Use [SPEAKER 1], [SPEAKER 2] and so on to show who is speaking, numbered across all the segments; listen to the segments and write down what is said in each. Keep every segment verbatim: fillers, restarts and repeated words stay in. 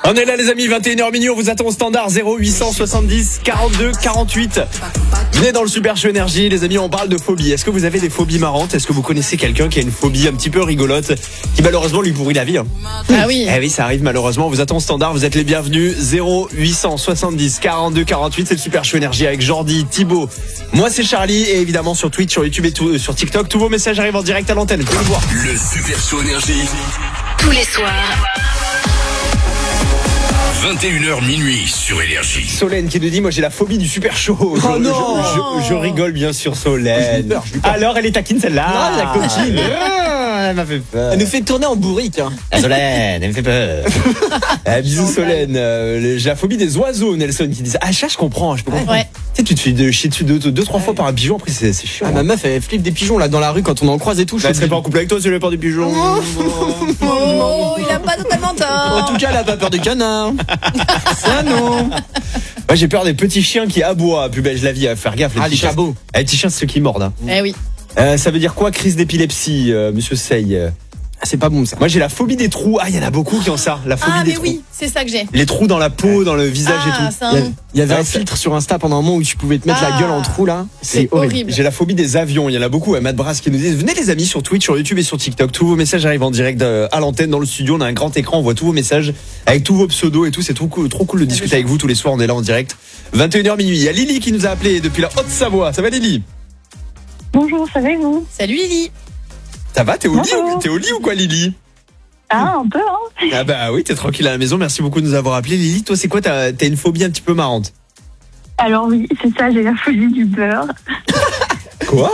[SPEAKER 1] On est là les amis, vingt et une heures minuit, on vous attend au standard zéro huit cent soixante-dix quarante-deux quarante-huit. Venez dans le Super Show Énergie, les amis, on parle de phobie. Est-ce que vous avez des phobies marrantes? Est-ce que vous connaissez quelqu'un qui a une phobie un petit peu rigolote, qui malheureusement lui pourrit la vie hein?
[SPEAKER 2] Ah oui.
[SPEAKER 1] Eh oui, ça arrive malheureusement, on vous attend au standard, vous êtes les bienvenus. Zéro huit cent soixante-dix quarante-deux quarante-huit, c'est le Super Show Énergie avec Jordi, Thibaut. Moi c'est Charlie et évidemment sur Twitch, sur YouTube et tout, euh, sur TikTok, tous vos messages arrivent en direct à l'antenne, vous pouvez le voir.
[SPEAKER 3] Le Super Show Énergie.
[SPEAKER 4] Tous les soirs.
[SPEAKER 3] vingt et une heures minuit sur Énergie.
[SPEAKER 1] Solène qui nous dit, moi j'ai la phobie du super show.
[SPEAKER 2] Oh
[SPEAKER 1] je,
[SPEAKER 2] non
[SPEAKER 1] je, je, je rigole bien sûr Solène. Alors elle est taquine celle-là.
[SPEAKER 2] Ah, la coquine.
[SPEAKER 1] Ah, elle m'a fait peur.
[SPEAKER 2] Elle nous fait tourner en bourrique. Hein.
[SPEAKER 1] Solène, elle me fait peur. Ah, bisous Solène. Euh, j'ai la phobie des oiseaux, Nelson qui dit ça. Ah ça je comprends, je peux comprendre.
[SPEAKER 2] Ouais.
[SPEAKER 1] Tu sais, tu te fais de chier dessus deux, deux, deux trois fois par un pigeon, après c'est, c'est chiant.
[SPEAKER 2] Ah, ma meuf elle flippe des pigeons là dans la rue quand on en croise et tout.
[SPEAKER 1] Bah, elle serait pas en couple avec toi si elle avait peur du pigeon.
[SPEAKER 2] Oh, il a pas totalement tort. En tout cas, elle a pas peur du canard. Ça non.
[SPEAKER 1] Moi j'ai peur des petits chiens qui aboient. Plus belle la vie, à faire gaffe. Les
[SPEAKER 2] Ah,
[SPEAKER 1] petits
[SPEAKER 2] les
[SPEAKER 1] chiens.
[SPEAKER 2] cabots.
[SPEAKER 1] Eh, les petits chiens c'est ceux qui mordent. Hein.
[SPEAKER 2] Eh oui.
[SPEAKER 1] Euh, ça veut dire quoi, crise d'épilepsie, euh, monsieur Sey?
[SPEAKER 2] Ah, c'est pas bon ça.
[SPEAKER 1] Moi j'ai la phobie des trous. Ah il y en a beaucoup qui ont ça. La phobie
[SPEAKER 5] Ah
[SPEAKER 1] des
[SPEAKER 5] mais
[SPEAKER 1] trous.
[SPEAKER 5] oui, c'est ça que j'ai.
[SPEAKER 1] Les trous dans la peau, dans le visage
[SPEAKER 5] Ah,
[SPEAKER 1] et tout.
[SPEAKER 5] c'est un
[SPEAKER 2] Il y, a-
[SPEAKER 5] nom.
[SPEAKER 2] il y avait
[SPEAKER 1] Ah,
[SPEAKER 2] un
[SPEAKER 1] c'est-
[SPEAKER 2] filtre sur Insta pendant un moment où tu pouvais te mettre
[SPEAKER 5] Ah.
[SPEAKER 2] la gueule en trou là.
[SPEAKER 5] C'est horrible.
[SPEAKER 1] J'ai la phobie des avions. Il y en a beaucoup. Matt Brass qui nous dit venez les amis sur Twitch, sur YouTube et sur TikTok. Tous vos messages arrivent en direct euh, à l'antenne dans le studio. On a un grand écran. On voit tous vos messages avec tous vos pseudos et tout. C'est trop cool, trop cool de discuter avec vous tous les soirs. On est là en direct. vingt et une heures minuit. Il y a Lily qui nous a appelé depuis la Haute-Savoie. Ça va Lily?
[SPEAKER 6] Bonjour, ça va et vous?
[SPEAKER 5] Salut Lily.
[SPEAKER 1] Ça va? T'es au lit
[SPEAKER 6] Bonjour.
[SPEAKER 1] ou, t'es au lit ou quoi Lily?
[SPEAKER 6] Ah, un peu, hein?
[SPEAKER 1] Ah bah oui, t'es tranquille à la maison. Merci beaucoup de nous avoir appelé. Lily, toi c'est quoi? T'as, t'as une phobie un petit peu marrante.
[SPEAKER 6] Alors oui, c'est ça, j'ai la phobie du beurre.
[SPEAKER 1] Quoi?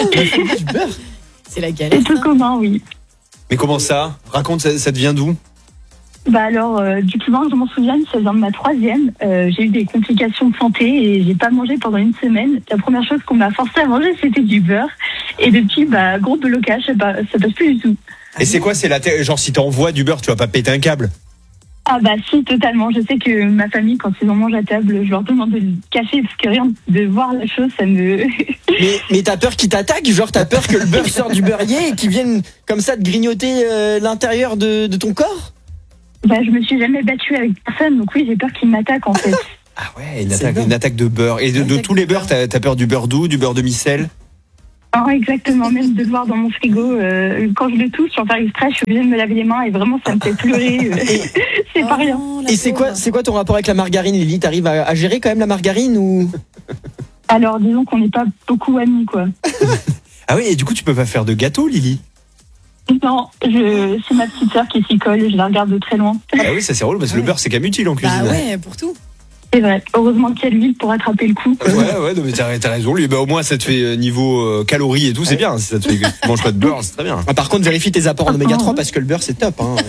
[SPEAKER 5] C'est la galère.
[SPEAKER 6] C'est tout
[SPEAKER 5] ça.
[SPEAKER 6] commun, oui.
[SPEAKER 1] Mais comment ça? Raconte, ça, ça te vient d'où?
[SPEAKER 6] Bah alors, euh, du plus loin que je m'en souvienne, ça vient de ma troisième. Euh, j'ai eu des complications de santé et j'ai pas mangé pendant une semaine. La première chose qu'on m'a forcé à manger, c'était du beurre. Et depuis, bah, gros blocage, ça, pa- ça passe plus du tout.
[SPEAKER 1] Et c'est quoi? C'est la te- genre si t'envoies du beurre, tu vas pas péter un câble?
[SPEAKER 6] Ah bah si, totalement. Je sais que ma famille, quand ils en mangent à table, je leur demande de le cacher parce que rien de voir la chose, ça me...
[SPEAKER 2] Mais, mais t'as peur qu'il t'attaque? Genre t'as peur que le beurre sorte du beurrier et qu'il vienne comme ça te grignoter euh, l'intérieur de, de ton corps?
[SPEAKER 6] Bah je me suis jamais battue avec personne, donc oui, j'ai peur qu'ils m'attaquent en fait.
[SPEAKER 1] Ah ouais, une
[SPEAKER 2] C'est
[SPEAKER 1] attaque,
[SPEAKER 2] bon.
[SPEAKER 1] une attaque de beurre. Et de, de
[SPEAKER 5] Attaque
[SPEAKER 1] tous les
[SPEAKER 5] de
[SPEAKER 1] beurres, t'as, t'as peur du beurre doux, du beurre demi-sel?
[SPEAKER 6] Ah, exactement, même de le voir dans mon frigo, euh, quand je le touche, sans faire exprès, je suis obligée de me laver les mains et vraiment ça me fait pleurer. euh, c'est pas rien.
[SPEAKER 5] Oh, la
[SPEAKER 2] Et c'est
[SPEAKER 5] pauvre.
[SPEAKER 2] quoi, c'est quoi ton rapport avec la margarine, Lily? T'arrives à, à gérer quand même la margarine ou?
[SPEAKER 6] Alors disons qu'on n'est pas beaucoup amis, quoi.
[SPEAKER 1] Ah oui, et du coup, tu peux pas faire de gâteau, Lily?
[SPEAKER 6] Non, je, c'est ma petite sœur qui s'y colle, je la regarde de très loin.
[SPEAKER 1] Ah oui, ça c'est relou parce que le beurre c'est quand même utile en cuisine.
[SPEAKER 5] Bah ouais, pour tout.
[SPEAKER 6] C'est vrai, heureusement qu'il y a de l'huile pour attraper le coup.
[SPEAKER 1] Ouais, ouais, non, mais t'as, t'as raison. Lui, bah, au moins, ça te fait euh, niveau euh, calories et tout, c'est bien. Si ça te fait que tu manges pas de beurre, c'est très bien.
[SPEAKER 2] Ah, par contre, vérifie tes apports en oméga trois parce que le beurre c'est top. Hein.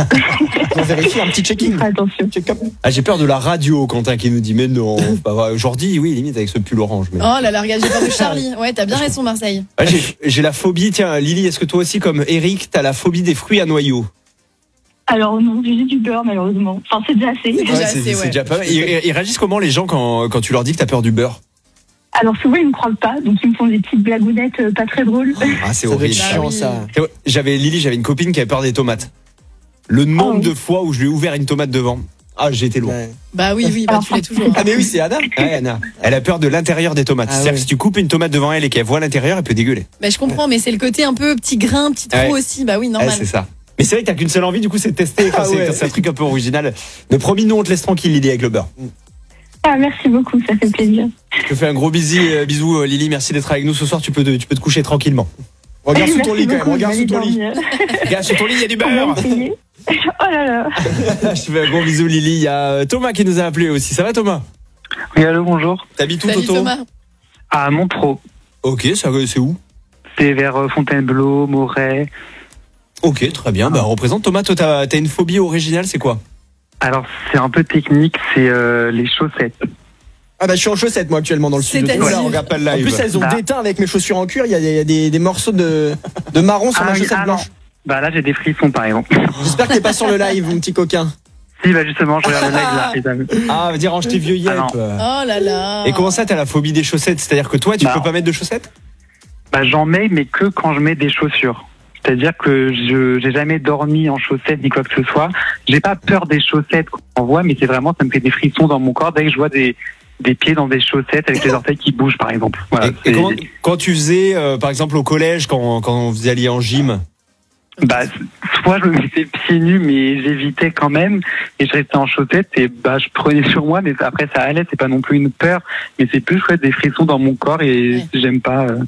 [SPEAKER 2] On vérifie un petit checking.
[SPEAKER 6] Fais attention.
[SPEAKER 2] Check-up.
[SPEAKER 1] Ah, j'ai peur de la radio, Quentin qui nous dit, mais non, c'est pas vrai. Jordi, oui, limite avec ce pull orange. Mais...
[SPEAKER 5] Oh là là, regarde, j'ai peur de Charlie. Ouais, t'as bien raison Marseille.
[SPEAKER 1] Ah, j'ai, j'ai la phobie, tiens, Lily, est-ce que toi aussi, comme Eric, t'as la phobie des fruits à noyaux?
[SPEAKER 6] Alors non, j'ai du beurre malheureusement. Enfin, c'est déjà assez.
[SPEAKER 5] Déjà
[SPEAKER 1] Ouais,
[SPEAKER 5] assez,
[SPEAKER 1] c'est, c'est
[SPEAKER 5] ouais.
[SPEAKER 1] déjà pas mal. Ils, ils- ils réagissent comment les gens quand, quand tu leur dis que t'as peur du beurre?
[SPEAKER 6] Alors souvent, ils me croient pas, donc ils me font des petites blagounettes euh, pas très drôles.
[SPEAKER 1] Ah, c'est
[SPEAKER 2] Ça doit être
[SPEAKER 1] horrible.
[SPEAKER 2] chiant
[SPEAKER 5] Bah oui.
[SPEAKER 2] ça.
[SPEAKER 1] C'est vrai, J'avais Lily, j'avais une copine qui avait peur des tomates. Le nombre
[SPEAKER 6] Ah oui.
[SPEAKER 1] de fois où je lui ai ouvert une tomate devant. Ah, j'ai été loin.
[SPEAKER 2] Ouais.
[SPEAKER 5] Bah oui, oui, bah tu l'es toujours.
[SPEAKER 2] Ah mais oui, c'est Anna.
[SPEAKER 1] Ouais, Anna. Elle a peur de l'intérieur des tomates.
[SPEAKER 2] Ah
[SPEAKER 1] C'est-à-dire
[SPEAKER 2] ouais.
[SPEAKER 1] que si tu coupes une tomate devant elle et qu'elle voit l'intérieur, elle peut dégueuler.
[SPEAKER 5] Bah je comprends, mais c'est le côté un peu petit grain, petit trou
[SPEAKER 1] Ouais.
[SPEAKER 5] aussi. Bah oui,
[SPEAKER 1] Ouais,
[SPEAKER 5] normal.
[SPEAKER 1] c'est ça. Mais c'est vrai que t'as qu'une seule envie, du coup, c'est de tester quand,
[SPEAKER 2] Ah
[SPEAKER 1] c'est,
[SPEAKER 2] ouais.
[SPEAKER 1] quand c'est un truc un peu original. Mais promis, nous, on te laisse tranquille, Lily, avec le beurre.
[SPEAKER 6] Ah, merci beaucoup, ça fait plaisir.
[SPEAKER 1] Je te fais un gros bisou, euh, bisou, euh, Lily. Merci d'être avec nous ce soir. Tu peux te, tu peux te coucher tranquillement. Regarde sous ton
[SPEAKER 6] Merci
[SPEAKER 1] lit quand même.
[SPEAKER 6] beaucoup,
[SPEAKER 1] Regarde
[SPEAKER 6] je
[SPEAKER 1] sous
[SPEAKER 6] vais
[SPEAKER 1] ton lit.
[SPEAKER 6] aller dormir.
[SPEAKER 1] Regarde sous ton lit, il y a du
[SPEAKER 6] On va
[SPEAKER 1] beurre.
[SPEAKER 6] essayer. Oh là là.
[SPEAKER 1] Je te fais un gros bisou, Lily. Il y a euh, Thomas qui nous a appelé aussi. Ça va, Thomas?
[SPEAKER 7] Oui, allô, bonjour.
[SPEAKER 1] T'habites où,
[SPEAKER 5] Salut
[SPEAKER 1] Toto?
[SPEAKER 5] Thomas.
[SPEAKER 7] À Montreux.
[SPEAKER 1] Ok, ça, c'est où?
[SPEAKER 7] C'est vers euh, Fontainebleau, Moret.
[SPEAKER 1] Ok, très bien. Bah, représente Thomas. Toi, t'as, t'as une phobie originale, c'est quoi?
[SPEAKER 7] Alors, c'est un peu technique, c'est euh, les chaussettes.
[SPEAKER 2] Ah bah je suis en chaussettes moi actuellement dans le studio.
[SPEAKER 5] C'est-à-dire
[SPEAKER 2] Voilà,
[SPEAKER 1] on regarde pas le
[SPEAKER 2] En
[SPEAKER 1] live.
[SPEAKER 2] plus elles ont
[SPEAKER 7] Bah.
[SPEAKER 2] déteint avec mes chaussures en cuir, il y a, il y a des, des morceaux de, de marron sur ma
[SPEAKER 7] oui,
[SPEAKER 2] chaussette
[SPEAKER 7] ah,
[SPEAKER 2] blanche.
[SPEAKER 7] non. Bah là, j'ai des frissons, par exemple.
[SPEAKER 2] J'espère que t'es pas sur le live, mon petit coquin.
[SPEAKER 7] Si, bah justement, je regarde le live là. et ça-
[SPEAKER 1] Ah, va dire range tes vieux yep.
[SPEAKER 7] Ah non.
[SPEAKER 5] Oh là là.
[SPEAKER 1] Et comment ça, t'as la phobie des chaussettes? C'est-à-dire que toi, tu
[SPEAKER 7] Bah.
[SPEAKER 1] peux pas mettre de chaussettes?
[SPEAKER 7] Bah j'en mets, mais que quand je mets des chaussures. C'est-à-dire que je j'ai jamais dormi en chaussettes ni quoi que ce soit. J'ai pas peur des chaussettes qu'on voit, mais c'est vraiment, ça me fait des frissons dans mon corps dès que je vois des des pieds dans des chaussettes avec les orteils qui bougent, par exemple. Voilà,
[SPEAKER 1] Et, et comment- quand tu faisais, euh, par exemple, au collège, quand, quand vous alliez en gym,
[SPEAKER 7] Bah, soit je me mettais pieds nus, mais j'évitais quand même, et je restais en chaussettes, et bah, je prenais sur moi, mais après ça allait, c'est pas non plus une peur, mais c'est plus, ouais, des frissons dans mon corps, et
[SPEAKER 5] Ouais.
[SPEAKER 7] j'aime pas. Euh...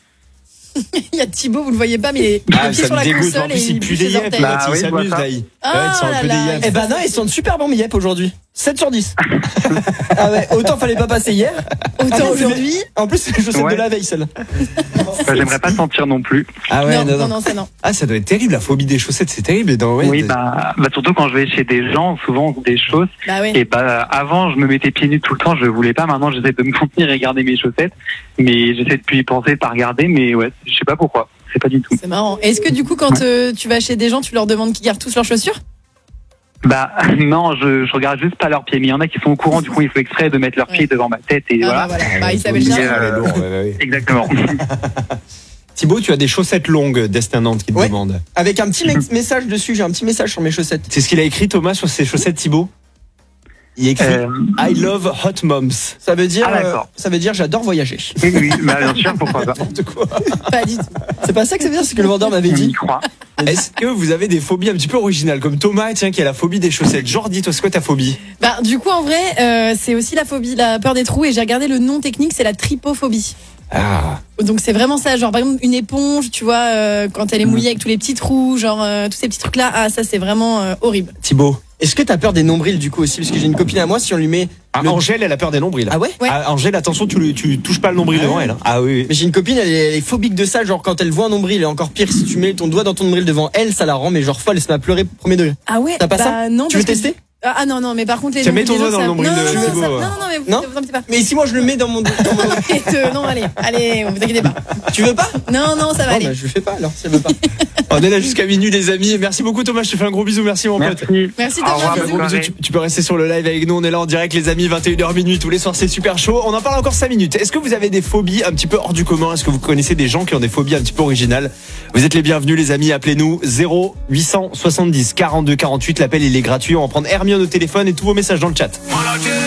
[SPEAKER 5] Il y a Thibaut, vous le voyez pas, mais il est
[SPEAKER 1] ah,
[SPEAKER 5] le pied
[SPEAKER 1] ça
[SPEAKER 5] sur
[SPEAKER 1] me
[SPEAKER 5] la
[SPEAKER 1] dégoûte.
[SPEAKER 5] console
[SPEAKER 1] En
[SPEAKER 5] et
[SPEAKER 1] plus, il
[SPEAKER 5] il
[SPEAKER 1] pue
[SPEAKER 5] bouge
[SPEAKER 1] des
[SPEAKER 5] ses
[SPEAKER 1] yeux.
[SPEAKER 5] orteils.
[SPEAKER 7] Bah,
[SPEAKER 1] Ils
[SPEAKER 7] oui, je vois
[SPEAKER 1] s'amusent,
[SPEAKER 7] ça.
[SPEAKER 1] là. ils-
[SPEAKER 5] Ah
[SPEAKER 1] Ouais, ils sont un
[SPEAKER 5] là
[SPEAKER 1] peu
[SPEAKER 5] là,
[SPEAKER 1] des yeux.
[SPEAKER 2] Eh ben non, ils sont super bons yep aujourd'hui. sept sur dix. Ah ouais, autant fallait pas passer hier.
[SPEAKER 5] Autant aujourd'hui.
[SPEAKER 2] En plus, c'est les chaussettes
[SPEAKER 7] Ouais.
[SPEAKER 2] de la veille, celle.
[SPEAKER 7] Bah, j'aimerais pas sentir non plus.
[SPEAKER 1] Ah ouais,
[SPEAKER 5] non,
[SPEAKER 1] non,
[SPEAKER 5] non,
[SPEAKER 1] non.
[SPEAKER 5] non, ça non.
[SPEAKER 1] Ah, ça doit être terrible, la phobie des chaussettes, c'est terrible. Et dans, ouais,
[SPEAKER 7] Oui,
[SPEAKER 1] de-
[SPEAKER 7] bah, bah, surtout quand je vais chez des gens, souvent des choses,
[SPEAKER 5] Bah ouais.
[SPEAKER 7] et bah, avant, je me mettais pieds nus tout le temps, je voulais pas, maintenant, j'essaie de me contenir et garder mes chaussettes, mais j'essaie de plus y penser, pas regarder, mais ouais, je sais pas pourquoi, c'est pas du tout.
[SPEAKER 5] C'est marrant. Est-ce que du coup, quand euh, tu vas chez des gens, tu leur demandes qu'ils gardent tous leurs chaussures?
[SPEAKER 7] Bah, non, je, je regarde juste pas leurs pieds, mais il y en a qui sont au courant, du coup, il faut exprès de mettre leurs pieds devant ma tête, et
[SPEAKER 5] Ah
[SPEAKER 7] voilà.
[SPEAKER 5] bah voilà. Bah, il s'appelle
[SPEAKER 7] oui,
[SPEAKER 5] bien.
[SPEAKER 7] euh,
[SPEAKER 1] Elle est lourde, ouais, ouais, ouais.
[SPEAKER 7] Exactement.
[SPEAKER 1] Thibaut, tu as des chaussettes longues, Destin Nantes qui te
[SPEAKER 2] Ouais.
[SPEAKER 1] demande.
[SPEAKER 2] Avec un petit me- message dessus, j'ai un petit message sur mes chaussettes.
[SPEAKER 1] C'est ce qu'il a écrit, Thomas, sur ses chaussettes, Thibaut? Il écrit
[SPEAKER 7] Euh,
[SPEAKER 1] I love hot moms.
[SPEAKER 2] Ça veut dire,
[SPEAKER 7] Ah, d'accord.
[SPEAKER 2] euh, ça veut dire j'adore voyager.
[SPEAKER 7] oui, oui, bah, bien sûr, pourquoi pas.
[SPEAKER 1] N'importe quoi.
[SPEAKER 5] Pas du tout.
[SPEAKER 2] C'est pas ça que ça veut dire, c'est ce que le vendeur m'avait
[SPEAKER 7] On y
[SPEAKER 2] dit.
[SPEAKER 7] croit.
[SPEAKER 1] Est-ce que vous avez des phobies un petit peu originales, comme Thomas, tiens, qui a la phobie des chaussettes? Jordi, toi, c'est quoi ta phobie?
[SPEAKER 5] Bah, du coup, en vrai, euh, c'est aussi la phobie, la peur des trous. Et j'ai regardé le nom technique, c'est la trypophobie.
[SPEAKER 1] Ah,
[SPEAKER 5] Donc c'est vraiment ça, genre par exemple une éponge, tu vois, euh, quand elle est mouillée avec tous les petits trous, genre euh, tous ces petits trucs là, ah ça c'est vraiment euh, horrible.
[SPEAKER 1] Thibaut.
[SPEAKER 2] Est-ce que t'as peur des nombrils du coup aussi? Parce que j'ai une copine à moi, si on lui met.
[SPEAKER 1] Ah,
[SPEAKER 2] le-
[SPEAKER 1] Angèle, elle a peur des nombrils.
[SPEAKER 2] Ah ouais?
[SPEAKER 5] Ouais.
[SPEAKER 1] Ah, Angèle, attention, tu, le- tu touches pas le nombril
[SPEAKER 2] Ah
[SPEAKER 1] devant
[SPEAKER 2] ouais.
[SPEAKER 1] elle. hein. Ah oui, oui.
[SPEAKER 2] Mais j'ai une copine, elle est, elle est phobique de ça, genre quand elle voit un nombril, et encore pire, si tu mets ton doigt dans ton nombril devant elle, ça la rend, mais genre folle, elle se met à pleurer premier degré.
[SPEAKER 5] Ah ouais.
[SPEAKER 2] T'as pas
[SPEAKER 5] bah,
[SPEAKER 2] ça?
[SPEAKER 5] Non.
[SPEAKER 2] Tu veux
[SPEAKER 5] parce que-
[SPEAKER 2] tester?
[SPEAKER 5] Ah ah, non non, mais par contre les
[SPEAKER 1] Tiens, mets
[SPEAKER 5] nombrils
[SPEAKER 1] ton
[SPEAKER 5] des
[SPEAKER 1] doigt
[SPEAKER 5] autres,
[SPEAKER 1] dans le
[SPEAKER 5] ça-
[SPEAKER 1] nombril
[SPEAKER 5] non,
[SPEAKER 1] de
[SPEAKER 5] non, non,
[SPEAKER 1] Thibaut,
[SPEAKER 5] ça-
[SPEAKER 1] ouais.
[SPEAKER 5] non non non mais vous,
[SPEAKER 2] Non
[SPEAKER 5] vous embêtez pas.
[SPEAKER 2] Mais si moi je le mets dans mon. dans mon-
[SPEAKER 5] Arrête, euh, non allez allez, vous inquiétez pas.
[SPEAKER 2] Tu veux pas?
[SPEAKER 5] Non non ça va
[SPEAKER 2] Non,
[SPEAKER 5] aller.
[SPEAKER 2] bah, je le fais pas alors, si elle veut pas.
[SPEAKER 1] On est là jusqu'à minuit, les amis. Merci beaucoup, Thomas. Je te fais un gros bisou. Merci, mon pote.
[SPEAKER 7] Merci.
[SPEAKER 5] Merci
[SPEAKER 7] Au
[SPEAKER 5] Thomas.
[SPEAKER 7] revoir,
[SPEAKER 5] bisous.
[SPEAKER 7] bonne
[SPEAKER 1] Gros bisous,
[SPEAKER 7] soirée.
[SPEAKER 1] tu, tu peux rester sur le live avec nous, on est là en direct les amis, vingt et une heures minuit, tous les soirs c'est super chaud. On en parle encore cinq minutes. Est-ce que vous avez des phobies un petit peu hors du commun? Est-ce que vous connaissez des gens qui ont des phobies un petit peu originales? Vous êtes les bienvenus les amis, appelez-nous zéro huit cent soixante-dix quarante-deux quarante-huit, l'appel il est gratuit, on va prendre Hermione au téléphone et tous vos messages dans le chat.